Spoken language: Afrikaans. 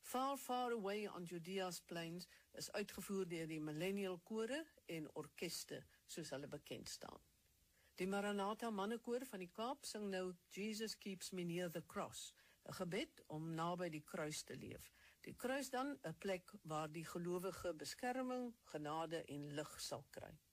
Far, Far Away on Judea's Plains is uitgevoer deur die Millennial Kore en orkeste, soos hulle bekend staan. Die Maranatha Mannekoor van die Kaap sing nou Jesus Keeps Me Near the Cross, 'n gebed om naby die kruis te leef. Die kruis dan 'n plek waar die gelowige beskerming, genade en lig sal kry.